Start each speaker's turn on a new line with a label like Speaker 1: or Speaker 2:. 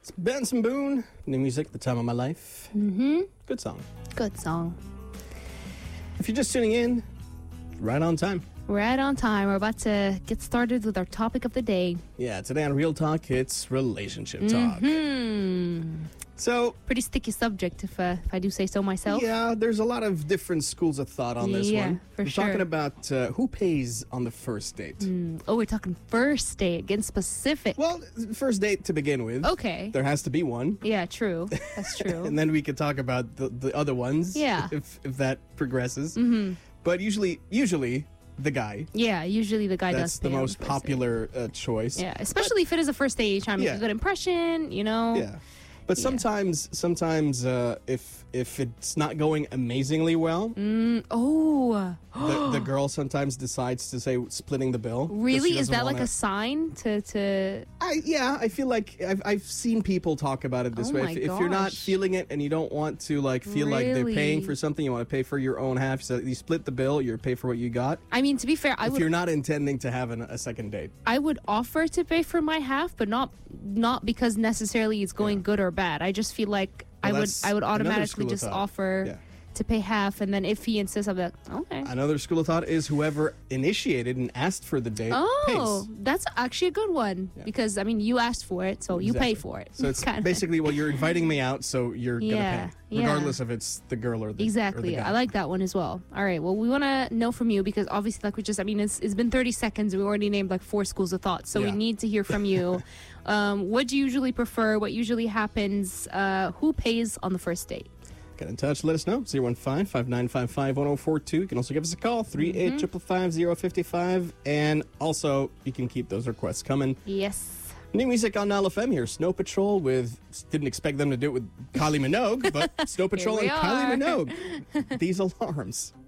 Speaker 1: Benson Boone, new music, The Time of My Life.
Speaker 2: Mm-hmm.
Speaker 1: Good song.
Speaker 2: Good song.
Speaker 1: If you're just tuning in, right on time.
Speaker 2: Right on time. We're about to get started with our topic of the day.
Speaker 1: Yeah, today on Real Talk, it's relationship talk. So,
Speaker 2: Pretty sticky subject, if I do say so myself.
Speaker 1: yeah, there's a lot of different schools of thought on this
Speaker 2: Yeah,
Speaker 1: one.
Speaker 2: for
Speaker 1: We're
Speaker 2: sure.
Speaker 1: talking about who pays on the first date.
Speaker 2: Oh, we're talking first date, getting specific.
Speaker 1: Well, first date to begin with.
Speaker 2: Okay.
Speaker 1: There has to be one.
Speaker 2: Yeah, true. That's true.
Speaker 1: And then we could talk about the other ones.
Speaker 2: Yeah.
Speaker 1: If that progresses. But usually the guy.
Speaker 2: Yeah, usually the guy
Speaker 1: That's
Speaker 2: does pay
Speaker 1: the
Speaker 2: on
Speaker 1: most
Speaker 2: first date.
Speaker 1: popular choice.
Speaker 2: Yeah, especially if it is a first date, you're trying to make
Speaker 1: Yeah.
Speaker 2: a good impression, you know?
Speaker 1: Yeah. But sometimes if it's not going amazingly well,
Speaker 2: Oh,
Speaker 1: the girl sometimes decides to say splitting the bill. 'cause she
Speaker 2: really? Is
Speaker 1: doesn't
Speaker 2: that like
Speaker 1: wanna-
Speaker 2: a sign to...
Speaker 1: I feel like I've seen people talk about it this
Speaker 2: Oh
Speaker 1: way.
Speaker 2: my
Speaker 1: If you're not
Speaker 2: gosh.
Speaker 1: feeling it and you don't want to feel like they're paying
Speaker 2: Really?
Speaker 1: for something, you want to pay for your own half. So you split the bill, you pay for what you got.
Speaker 2: I mean, to be fair,
Speaker 1: If you're not intending to have a second date.
Speaker 2: I would offer to pay for my half, but not because necessarily it's going good or bad. I just feel like
Speaker 1: Well,
Speaker 2: I
Speaker 1: that's
Speaker 2: would
Speaker 1: another
Speaker 2: automatically
Speaker 1: school of
Speaker 2: just
Speaker 1: thought.
Speaker 2: offer
Speaker 1: Yeah.
Speaker 2: to pay half, and then if he insists, I'll be like, okay.
Speaker 1: Another school of thought is whoever initiated and asked for the date
Speaker 2: Oh,
Speaker 1: pays.
Speaker 2: that's actually a good one because I mean you asked for it, so you pay
Speaker 1: Exactly.
Speaker 2: for it.
Speaker 1: So it's
Speaker 2: Kinda.
Speaker 1: basically, well, you're inviting me out, so you're
Speaker 2: Yeah,
Speaker 1: gonna pay,
Speaker 2: yeah.
Speaker 1: regardless if it's the girl or the
Speaker 2: Exactly.
Speaker 1: Or the guy.
Speaker 2: I like that one as well. All right. Well, we want to know from you because obviously, like it's been 30 seconds. We already named like 4 schools of thought. So we
Speaker 1: Yeah.
Speaker 2: need to hear from you. What do you usually prefer? What usually happens? Who pays on the first date?
Speaker 1: Get in touch. Let us know. 015-5955-1042. You can also give us a call. 38-555-055. And also, you can keep those requests coming.
Speaker 2: Yes.
Speaker 1: New music on Nile FM here. Snow Patrol with... Didn't expect them to do it with Kylie Minogue, but Snow Patrol
Speaker 2: we
Speaker 1: and Kylie
Speaker 2: are.
Speaker 1: Minogue. These alarms.